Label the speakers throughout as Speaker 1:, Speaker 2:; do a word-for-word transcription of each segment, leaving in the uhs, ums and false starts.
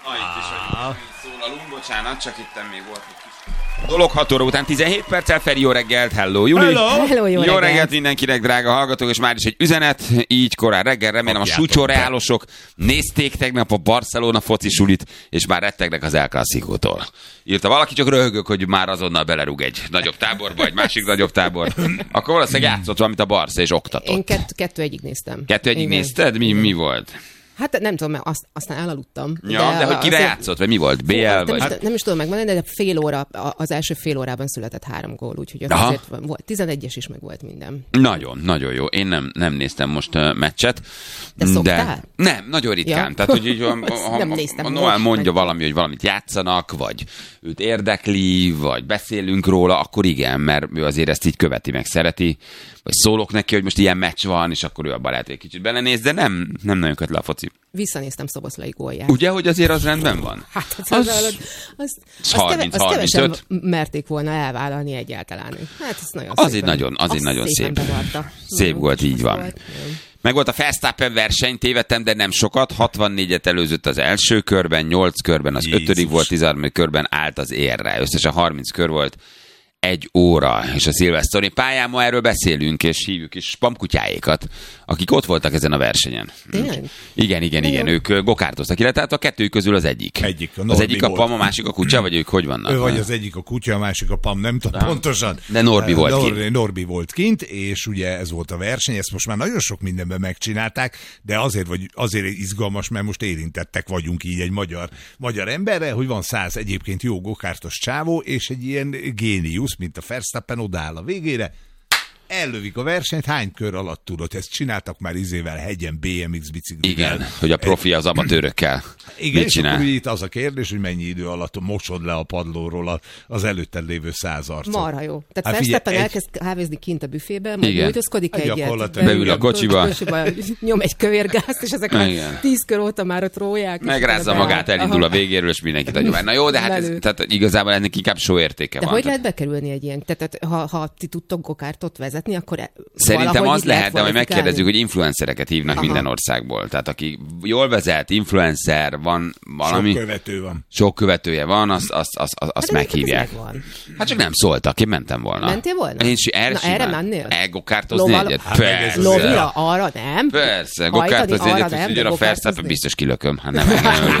Speaker 1: Ah, itt is vagyunk, szólalunk, bocsánat, csak itten még volt egy kis dolog. hat óra után tizenhét perccel, Feri, jó reggelt, hello, Juli.
Speaker 2: Hello,
Speaker 3: hello jó,
Speaker 1: jó
Speaker 3: reggelt.
Speaker 1: reggelt mindenkinek, drága hallgatók, és már is egy üzenet, így korán reggel, remélem a sucsoreálosok nézték tegnap a Barcelona foci sulit, és már rettegnek az El Clasicótól. Írta valaki, csak röhögök, hogy már azonnal belerúg egy nagyobb táborba, egy másik nagyobb tábor. Akkor valószínűleg játszott valamit a Barca, és oktatott.
Speaker 3: Én kett, kettő egyig néztem.
Speaker 1: Kettő egyig
Speaker 3: Igen.
Speaker 1: nézted? Mi, mi volt?
Speaker 3: Hát nem tudom, mert azt, aztán elaludtam.
Speaker 1: Ja, de, de hogy kire
Speaker 3: azért...
Speaker 1: játszott, vagy mi volt? bé el?
Speaker 3: Nem,
Speaker 1: Vagy?
Speaker 3: is, nem is tudom megmondani, de fél óra, az első fél órában született három gól, úgyhogy az azért volt. tizenegyes is meg volt minden.
Speaker 1: Nagyon, nagyon jó. Én nem, nem néztem most uh, meccset.
Speaker 3: De szoktál?
Speaker 1: Nem, nagyon ritkán.
Speaker 3: Ja.
Speaker 1: Tehát, hogy így, ha, ha,
Speaker 3: Nem néztem
Speaker 1: ha
Speaker 3: most,
Speaker 1: Noel mondja
Speaker 3: meg...
Speaker 1: valami, hogy valamit játszanak, vagy őt érdekli, vagy beszélünk róla, akkor igen, mert ő azért ezt így követi, meg szereti. Vagy szólok neki, hogy most ilyen meccs van, és akkor ő abban lehet, hogy egy kicsit belenéz, de nem, nem nagyon köt le a foci.
Speaker 3: Visszanéztem Szoboszlai gólját.
Speaker 1: Ugye, hogy azért az rendben van?
Speaker 3: Hát az, az, az, az, az,
Speaker 1: harminc,
Speaker 3: keve, az kevesen
Speaker 1: harmincöt.
Speaker 3: merték volna elvállalni egyáltalán. Hát ez nagyon
Speaker 1: Az
Speaker 3: szépen,
Speaker 1: így nagyon, az így nagyon szép.
Speaker 3: Bevarta.
Speaker 1: Szép volt, így van.
Speaker 3: Volt.
Speaker 1: Meg volt a Verstappen verseny, tévedtem, de nem sokat. hatvannégyet előzött az első körben, nyolc körben, az
Speaker 2: Jézus.
Speaker 1: ötödik volt, tizenharmadik körben állt az érre. Összesen harminc kör volt, egy óra, és a szilveszteri pályán ma erről beszélünk, és hívjuk is spamkutyáékat, akik ott voltak ezen a versenyen.
Speaker 3: Tényleg?
Speaker 1: Igen, igen, igen, ők gokártoztak, illetve hát a kettő közül az egyik.
Speaker 2: Egyik, a
Speaker 1: az
Speaker 2: Norbi
Speaker 1: egyik a
Speaker 2: volt.
Speaker 1: pam, a másik a kutya, vagy ők hogy vannak?
Speaker 2: Ő vagy az egyik a kutya, a másik a pam, nem tudom
Speaker 1: Nem.
Speaker 2: pontosan.
Speaker 1: De Norbi volt
Speaker 2: Norbi,
Speaker 1: kint.
Speaker 2: Norbi volt kint, és ugye ez volt a verseny, ezt most már nagyon sok mindenben megcsinálták, de azért, vagy, azért izgalmas, mert most érintettek vagyunk így egy magyar, magyar emberre, hogy van száz egyébként jó gokártos csávó, és egy ilyen géniusz, mint a Verstappen odaáll a végére, ellövik a versenyt, hány kör alatt tudod? Ezt csináltak már izével, hegyen, bé em iksz biciklivel.
Speaker 1: Igen, hogy a profi az amatőrökkel
Speaker 2: Igen,
Speaker 1: mit
Speaker 2: és akkor
Speaker 1: csinál.
Speaker 2: itt az a kérdés, hogy mennyi idő alatt mosod le a padlóról az előtted lévő száz arcot.
Speaker 3: Marha jó. Tehát
Speaker 2: Hát
Speaker 3: Verstappen
Speaker 2: figyelj,
Speaker 3: elkezd kávézni kint a büfébe, majd
Speaker 1: Igen.
Speaker 3: öltözkodik
Speaker 2: Hát
Speaker 3: egyet.
Speaker 2: gyakorlatilag
Speaker 1: beül a kocsiba.
Speaker 3: kocsiba, nyom egy kövérgázt, és ezek már
Speaker 1: Igen.
Speaker 3: tíz kör óta már ott róják. és
Speaker 1: Megrázza
Speaker 3: utána
Speaker 1: magát,
Speaker 3: beáll.
Speaker 1: elindul a
Speaker 3: Aha.
Speaker 1: végéről, és mindenki adja már. Na jó, de hát ez,
Speaker 3: Belül.
Speaker 1: tehát igazából ennek inkább show értéke
Speaker 3: De
Speaker 1: van.
Speaker 3: hogy
Speaker 1: Tehát
Speaker 3: lehet bekerülni egy ilyen? Tehát ha, ha ti tudtok gokártot vezetni, akkor e-
Speaker 1: Szerintem
Speaker 3: valahogy
Speaker 1: az
Speaker 3: így lehet
Speaker 1: lehet, de majd
Speaker 3: kvalifikálni?
Speaker 1: megkérdezzük, hogy influencereket hívnak
Speaker 3: Aha.
Speaker 1: minden országból. Tehát aki jól vezet, influencer, van valami,
Speaker 2: Sok követő van.
Speaker 1: sok követője van, azt, azt, azt, azt, azt
Speaker 3: Hát
Speaker 1: meghívják.
Speaker 3: ez megvan.
Speaker 1: Hát csak nem szóltak, én mentem volna.
Speaker 3: Mentél volna?
Speaker 1: Én si- erre
Speaker 3: Na,
Speaker 1: simán.
Speaker 3: erre mennél?
Speaker 1: Elgokártozni
Speaker 3: Loval-
Speaker 1: egyet?
Speaker 2: Hát meg ez
Speaker 1: Persze.
Speaker 2: az-
Speaker 3: Lovira, arra nem?
Speaker 1: Persze,
Speaker 3: Hajtani
Speaker 1: gokártozni
Speaker 3: arra
Speaker 1: egyet,
Speaker 3: nem,
Speaker 1: hogy
Speaker 3: de
Speaker 1: jön a
Speaker 3: gokártozni?
Speaker 1: Verstappen, biztos kilököm. Hát nem, nem,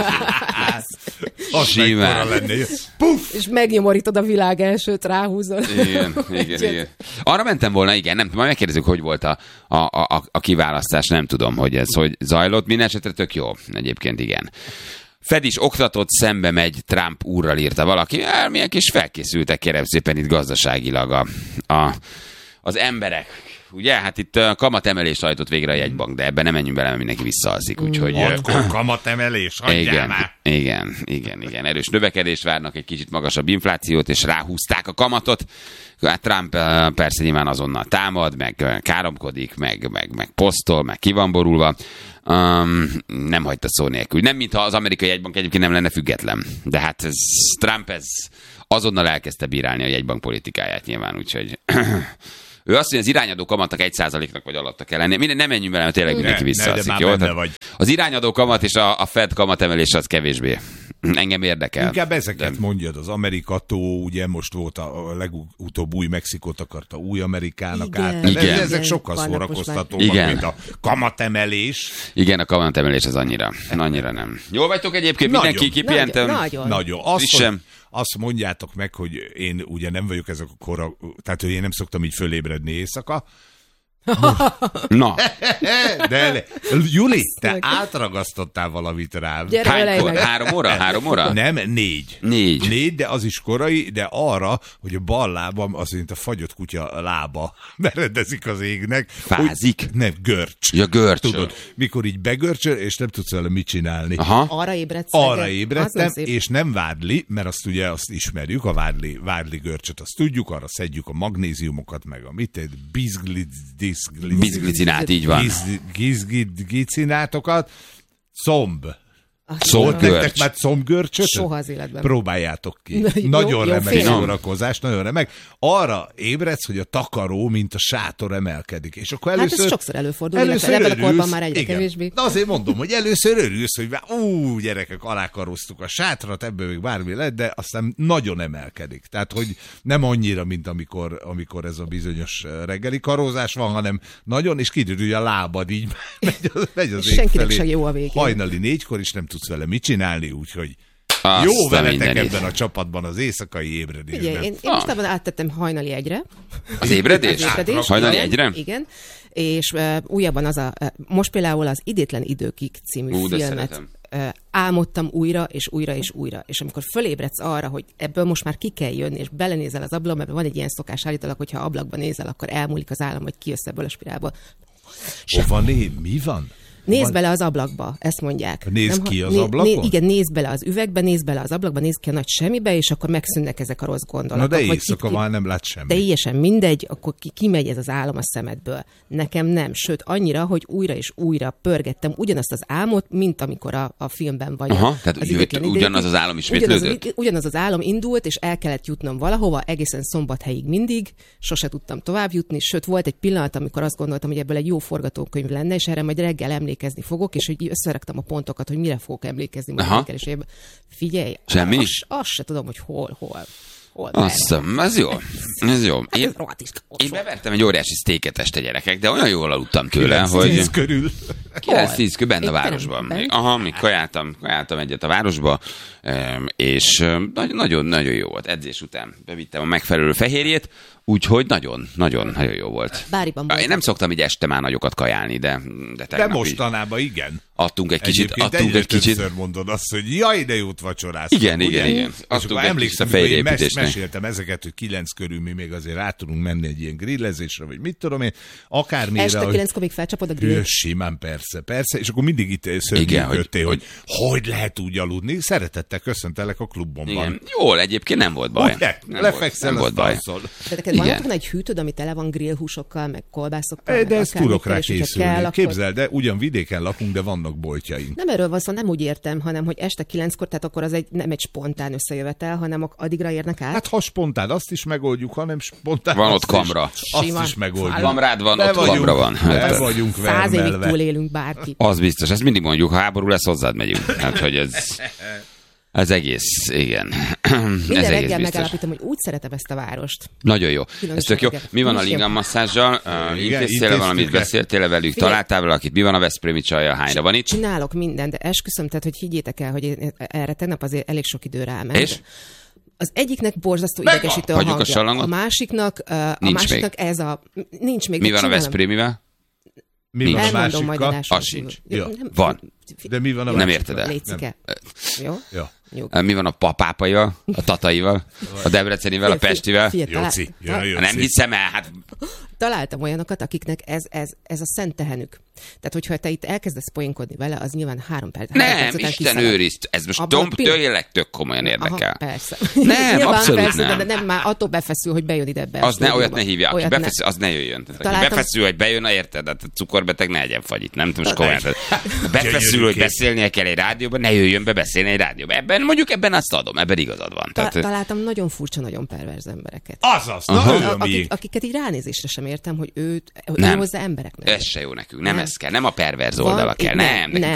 Speaker 2: Az
Speaker 1: Simán.
Speaker 2: mekkora lenne. Puff!
Speaker 3: És megnyomorítod a világ elsőt, ráhúzol.
Speaker 1: Igen, igen, igen. Arra mentem volna, igen, nem tudom, majd megkérdezzük, hogy volt a, a, a, a kiválasztás, nem tudom, hogy ez hogy zajlott. Minden esetre tök jó, egyébként igen. Fed is oktatott, szembe megy Trump úrral, írta valaki. Hát, milyen kis felkészültek, kérem szépen itt gazdaságilag a, a, az emberek. Ugye, hát itt a kamatemelést hajtott végre a jegybank, de ebben nem menjünk bele, mert mindenki visszaalszik, úgyhogy...
Speaker 2: Hatkor kamatemelés, hagyjál
Speaker 1: Igen,
Speaker 2: már.
Speaker 1: igen, igen, igen. Erős növekedést várnak, egy kicsit magasabb inflációt, és ráhúzták a kamatot. Hát Trump eh, persze nyilván azonnal támad, meg eh, káromkodik, meg, meg, meg posztol, meg ki van borulva. Um, nem hagyta szó nélkül. Nem, mintha az amerikai jegybank egyébként nem lenne független. De hát ez, Trump ez azonnal elkezdte bírálni a jegybank politikáját nyilván, úgyhogy... Ő azt mondja, az irányadó kamatnak egy százaléknak vagy alatta kell lennie. Minden, nem menjünk vele, mert tényleg mindenki
Speaker 2: Ne, ne, de
Speaker 1: visszaalszik.
Speaker 2: már
Speaker 1: Jó?
Speaker 2: benne
Speaker 1: Tehát
Speaker 2: vagy.
Speaker 1: az irányadó kamat és a, a Fed kamatemelés az kevésbé. Engem érdekel.
Speaker 2: Inkább ezeket
Speaker 1: De-
Speaker 2: mondjad, az Amerikató, ugye most volt a legutóbb új Mexikót akarta új Amerikának
Speaker 3: Igen.
Speaker 2: át.
Speaker 1: Igen.
Speaker 2: Ezek
Speaker 3: Igen.
Speaker 2: sokkal
Speaker 3: Vannak most
Speaker 2: szórakoztatóbbak,
Speaker 1: Igen.
Speaker 2: mint a kamatemelés.
Speaker 1: Igen, a kamatemelés az annyira. Annyira nem. Jól vagytok egyébként?
Speaker 2: Nagyon.
Speaker 1: Mindenki kipihentem?
Speaker 3: Nagyon, nagyon.
Speaker 2: Nagyon. Azt,
Speaker 1: Frissem.
Speaker 2: hogy, azt mondjátok meg, hogy én ugye nem vagyok ezek a kora, tehát hogy én nem szoktam így fölébredni éjszaka,
Speaker 1: Na,
Speaker 2: de Juli, te átragasztottál valamit rám.
Speaker 3: Gyere, ölej
Speaker 1: hánykor?
Speaker 3: meg.
Speaker 1: Három óra? Három óra?
Speaker 2: Nem, négy.
Speaker 1: Négy.
Speaker 2: Négy, de az is korai, de arra, hogy a bal lábam az, mint a fagyott kutya lába meredezik az égnek.
Speaker 1: Fázik?
Speaker 2: Hogy, nem, görcs.
Speaker 1: Ja, görcsöl.
Speaker 2: Tudod, mikor így begörcsöl, és nem tudsz vele mit csinálni.
Speaker 1: Aha.
Speaker 3: Arra ébredsz?
Speaker 2: Arra
Speaker 3: reggel?
Speaker 2: ébredtem,
Speaker 3: Az nem szép.
Speaker 2: és nem vádli, mert azt ugye azt ismerjük, a vádli, vádli görcsöt azt tudjuk, arra szedjük a magnéziumokat, meg a mit, bizglicinát,
Speaker 1: Bizglicinát, így van.
Speaker 2: gizglicinátokat, szomb. Volt nektek már combgörcsöt?
Speaker 3: Soha az életben.
Speaker 2: Próbáljátok ki.
Speaker 3: Jó,
Speaker 2: Nagyon
Speaker 3: jó,
Speaker 2: remek
Speaker 3: félem.
Speaker 2: szórakozás, nagyon remek. Arra ébredsz, hogy a takaró, mint a sátor emelkedik. És akkor először,
Speaker 3: hát ez sokszor előfordul, illetve ebben a korban már egyre
Speaker 2: igen.
Speaker 3: kevésbé.
Speaker 2: De azért mondom, hogy először örülsz, hogy már, ú, gyerekek, alákaroztuk a sátrat, ebből még bármi lett, de aztán nagyon emelkedik. Tehát, hogy nem annyira, mint amikor, amikor ez a bizonyos reggeli karózás van, hanem nagyon, és kiderül, hogy a lábad így megy az, megy az ég
Speaker 3: senkinek
Speaker 2: felé.
Speaker 3: se jó a végén.
Speaker 2: Hajnali négykor is nem tudsz vele mit csinálni, úgyhogy
Speaker 1: Azt
Speaker 2: jó
Speaker 1: a
Speaker 2: veletek
Speaker 1: mindenit.
Speaker 2: ebben a csapatban az éjszakai ébredésben.
Speaker 3: Ugye, én, én mostában áttettem hajnali egyre.
Speaker 1: Az ébredés?
Speaker 3: Az ébredés,
Speaker 1: Hajnali
Speaker 3: igen,
Speaker 1: egyre?
Speaker 3: Igen. És uh, újabban az a, uh, most például az Idétlen időkig című
Speaker 1: Ú, de
Speaker 3: filmet
Speaker 1: szeretem.
Speaker 3: uh, álmodtam újra, és újra, és újra. És amikor fölébredsz arra, hogy ebből most már ki kell jönni, és belenézel az ablakba, mert van egy ilyen szokás állítólag, hogyha ablakba nézel, akkor elmúlik az állam, hogy kijössz ebből a spirálból.
Speaker 2: Hova né? Mi van?
Speaker 3: Nézd
Speaker 2: Van-
Speaker 3: bele az ablakba, ezt mondják.
Speaker 2: Nézd
Speaker 3: Nem,
Speaker 2: ki
Speaker 3: ha-
Speaker 2: az ablakon?
Speaker 3: igen, nézd bele az üvegbe, nézd bele az ablakba, nézd ki a nagy semmibe, és akkor megszűnnek ezek a rossz gondolatok.
Speaker 2: Na de
Speaker 3: Vagy
Speaker 2: éjszaka
Speaker 3: ki-
Speaker 2: már nem lát semmi.
Speaker 3: Teljesen mindegy, akkor ki, kimegy ez az álom a szemedből. Nekem nem, sőt annyira, hogy újra és újra pörgettem ugyanazt az álmot, mint amikor a, a filmben vagy.
Speaker 1: Aha, tehát
Speaker 3: az
Speaker 1: jött
Speaker 3: Idétlen
Speaker 1: ugyanaz
Speaker 3: időkig.
Speaker 1: az álom ismétlődött?
Speaker 3: Ugyanaz, ugyanaz az álom indult, és el kellett jutnom valahova, egészen Szombathelyig mindig, sose tudtam tovább jutni, sőt volt egy pillanat, amikor azt gondoltam, hogy ebből egy jó forgatókönyv lenne, és erre majd reggel emlékezni fogok, és hogy összeraktam a pontokat, hogy mire fogok emlékezni majd
Speaker 1: Aha.
Speaker 3: reggel, és hogy figyelj,
Speaker 1: Semmi?
Speaker 3: Azt, azt se tudom, hogy hol, hol. hol
Speaker 1: Azt, ez jó. Ez jó. Én,
Speaker 3: Ez rohadt izgalmas
Speaker 1: én
Speaker 3: volt.
Speaker 1: bevertem egy óriási sztéket este, gyerekek, de olyan jól aludtam tőle,
Speaker 2: Kilenc,
Speaker 1: hogy...
Speaker 2: tíz körül.
Speaker 1: kilenc tíz kő benne a
Speaker 3: Éppen
Speaker 1: városban.
Speaker 3: ebben?
Speaker 1: Még, aha, még kajáltam, kajáltam egyet a városba, em, és em, nagy- nagyon, nagyon jó volt. Edzés után bevittem a megfelelő fehérjét, úgyhogy nagyon, nagyon, nagyon jó volt.
Speaker 3: Báriban
Speaker 1: Én
Speaker 3: voltam.
Speaker 1: nem szoktam így este már nagyokat kajálni, de, de
Speaker 2: De
Speaker 1: tegnap így
Speaker 2: mostanában igen.
Speaker 1: adtunk egy kicsit,
Speaker 2: Egyébként
Speaker 1: adtunk
Speaker 2: egyre
Speaker 1: egy kicsit.
Speaker 2: többször mondod azt, hogy jaj, de jót vacsoráztunk.
Speaker 1: Igen,
Speaker 2: ugye?
Speaker 1: igen, igen.
Speaker 2: És
Speaker 1: Adtunk
Speaker 2: akkor
Speaker 1: egy
Speaker 2: emlékszem,
Speaker 1: kicsit a
Speaker 2: hogy én mes-
Speaker 1: fejlépítésnek.
Speaker 2: meséltem ezeket, hogy kilenc körül mi még azért rá tudunk menni egy ilyen grillezésre, vagy mit tudom én, akármire.
Speaker 3: Este
Speaker 2: hogy-
Speaker 3: kilenckor még felcsapod a
Speaker 2: Ő,
Speaker 3: grillt.
Speaker 2: simán, persze, persze, és akkor mindig itt
Speaker 1: Igen,
Speaker 2: szörnyűködtél,
Speaker 1: hogy-
Speaker 2: hogy, hogy hogy lehet úgy aludni. Szeretettel köszöntelek a klubomban.
Speaker 1: Igen. Jól, egyébként nem volt baj.
Speaker 2: Ugye?
Speaker 1: Nem
Speaker 2: Lefekszel,
Speaker 1: volt, nem volt
Speaker 2: azt
Speaker 1: baj.
Speaker 2: alszol.
Speaker 3: De neked van
Speaker 1: Igen.
Speaker 3: otthon egy hűtőd, ami tele van grillhúsokkal, meg kolbászokkal,
Speaker 2: De
Speaker 3: meg
Speaker 2: ezt
Speaker 3: akármikkel,
Speaker 2: tudok rá
Speaker 3: és hogyha
Speaker 2: készülni.
Speaker 3: kell, akkor-
Speaker 2: Képzeld, de ugyan vidéken lakunk, de vannak boltjaink.
Speaker 3: Nem erről van szó, nem úgy értem, hanem hogy este kilenckor, tehát akkor az egy, nem egy spontán összejövetel, hanem ak- addigra érnek át.
Speaker 2: Hát ha spontán, azt is megoldjuk, ha nem spontán.
Speaker 1: Van
Speaker 2: azt
Speaker 1: ott kamra.
Speaker 2: Is, azt
Speaker 3: Sima.
Speaker 2: is megoldjuk.
Speaker 1: Kamrád van,
Speaker 2: Le
Speaker 1: ott
Speaker 2: vagyunk-
Speaker 1: kamra van.
Speaker 2: Le
Speaker 1: Hát,
Speaker 2: vagyunk
Speaker 3: Száz évig
Speaker 2: vermelve.
Speaker 3: túlélünk bárkit.
Speaker 1: az biztos, ezt mindig mondjuk, ha háború lesz, hozzád megyünk. Hát, hogy ez, ez egész, igen.
Speaker 3: Minden
Speaker 1: ez egész
Speaker 3: reggel
Speaker 1: biztos.
Speaker 3: megállapítom, hogy úgy szeretem ezt a várost.
Speaker 1: Nagyon jó.
Speaker 3: Különösen
Speaker 1: Ez tök jó.
Speaker 3: reggel.
Speaker 1: Mi van a
Speaker 3: Most jó.
Speaker 1: lingam masszázzal? Uh,
Speaker 2: Igen,
Speaker 1: Intéztél valamit,
Speaker 2: intéztük-e?
Speaker 1: beszéltél velük,
Speaker 3: Figyelj.
Speaker 1: találtál valakit? Mi van a veszprémi csajjal? Hányra van itt?
Speaker 3: Csinálok mindent, de esküszöm, tehát, hogy higgyétek el, hogy én erre tegnap azért elég sok idő ráment.
Speaker 1: És?
Speaker 3: Az egyiknek borzasztó
Speaker 2: Megvan.
Speaker 3: idegesítő a
Speaker 1: Hagyjuk a
Speaker 3: hangja.
Speaker 1: sallangot?
Speaker 3: A másiknak, uh, a
Speaker 1: Nincs
Speaker 3: másiknak ez a... Nincs még.
Speaker 1: Mi
Speaker 3: de
Speaker 1: van a
Speaker 3: csinálom.
Speaker 1: veszprémivel?
Speaker 2: Mi
Speaker 1: Nincs.
Speaker 2: van a
Speaker 3: Elmondom majd
Speaker 2: másikkal?
Speaker 3: adáson
Speaker 1: Az
Speaker 3: kívül.
Speaker 1: sincs.
Speaker 2: Ja.
Speaker 3: Nem-
Speaker 1: Van.
Speaker 2: De mi van a
Speaker 1: Nem
Speaker 2: másikkal?
Speaker 1: érted el.
Speaker 3: Lécike. Jó?
Speaker 2: Ja.
Speaker 3: Nyugodt.
Speaker 1: Mi van a papápaival, a tataival, a debrecenivel, a
Speaker 3: Figyelj,
Speaker 1: pestivel?
Speaker 3: figyelj, talál-
Speaker 2: Jóci. Ja,
Speaker 3: talál-
Speaker 2: jó.
Speaker 1: Nem hiszem el, hát
Speaker 3: Találtam olyanokat, akiknek ez, ez, ez a szent tehenük. Tehát, hogyha te itt elkezdesz poénkodni vele, az nyilván három perc. három
Speaker 1: nem,
Speaker 3: perc után
Speaker 1: Isten
Speaker 3: kiszalad.
Speaker 1: őrizt. Ez most
Speaker 3: Abban a
Speaker 1: tom,
Speaker 3: pillanat-
Speaker 1: tényleg tök komolyan érdekel.
Speaker 3: Aha, persze.
Speaker 1: Nem,
Speaker 3: Nyilván
Speaker 1: abszolút
Speaker 3: persze,
Speaker 1: nem.
Speaker 3: De nem már attól befeszül, hogy bejön ide be. a
Speaker 1: Az ne, olyat
Speaker 3: stúdióba.
Speaker 1: ne hívja, aki
Speaker 3: Olyat
Speaker 1: befeszül, az ne jöjjön. Tehát, aki
Speaker 3: Találtam-
Speaker 1: befeszül, hogy bejön, na érted, hát a cukorbeteg ne egyen fagyit, nem most komolyan. Tehát, ha befeszül,
Speaker 2: Gyönyörű
Speaker 1: hogy
Speaker 2: kép.
Speaker 1: beszélnie kell egy rádióban, ne jöjjön be beszélni egy rádióban. Ebben mondjuk ebben azt adom, ebben igazad van.
Speaker 3: Ta-
Speaker 1: Tehát,
Speaker 3: találtam nagyon furcsa, nagyon perverz embereket.
Speaker 2: Azaz, na ő a
Speaker 3: Akik,
Speaker 2: miénk.
Speaker 3: akiket így ránézésre sem értem, hogy őt, hogy
Speaker 1: Nem.
Speaker 3: ő hozzá embereknek.
Speaker 1: ez se jó nekünk, nem,
Speaker 3: Nem.
Speaker 1: ez kell, nem a perverz
Speaker 3: Van-
Speaker 1: oldala kell,
Speaker 3: nem,
Speaker 1: nem, nekünk